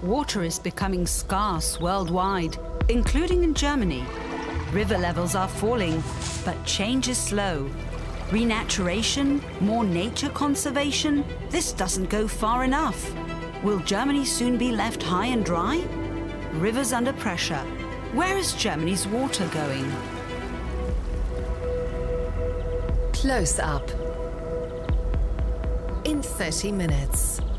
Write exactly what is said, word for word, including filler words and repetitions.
Water is becoming scarce worldwide, including in Germany. River levels are falling, but change is slow. Renaturation? More nature conservation? This doesn't go far enough. Will Germany soon be left high and dry? Rivers under pressure. Where is Germany's water going? Close up. In thirty minutes.